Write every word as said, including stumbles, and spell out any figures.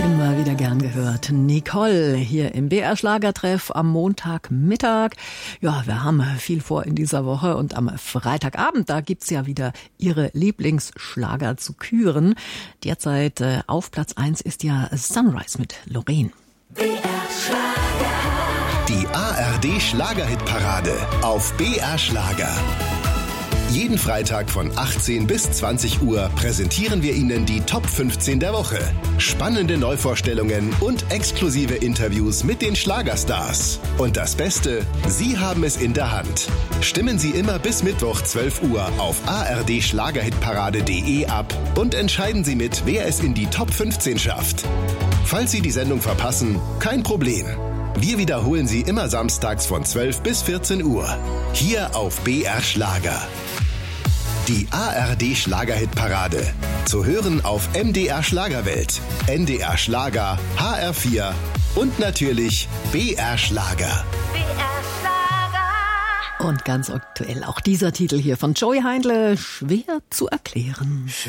Immer wieder gern gehört. Nicole hier im B R Schlagertreff am Montagmittag. Ja, wir haben viel vor in dieser Woche und am Freitagabend, da gibt's ja wieder ihre Lieblingsschlager zu küren. Derzeit äh, auf Platz eins ist ja Sunrise mit Loreen. B R Schlager. Die A R D Schlagerhitparade auf B R Schlager. Jeden Freitag von achtzehn bis zwanzig Uhr präsentieren wir Ihnen die Top fünfzehn der Woche. Spannende Neuvorstellungen und exklusive Interviews mit den Schlagerstars. Und das Beste, Sie haben es in der Hand. Stimmen Sie immer bis Mittwoch zwölf Uhr auf a r d schlagerhitparade punkt de ab und entscheiden Sie mit, wer es in die Top fünfzehn schafft. Falls Sie die Sendung verpassen, kein Problem. Wir wiederholen sie immer samstags von zwölf bis vierzehn Uhr. Hier auf B R Schlager. Die A R D Schlagerhitparade. Zu hören auf M D R Schlagerwelt, N D R Schlager, H R vier und natürlich B R Schlager. B R Schlager. Und ganz aktuell auch dieser Titel hier von Joey Heindle, schwer zu erklären.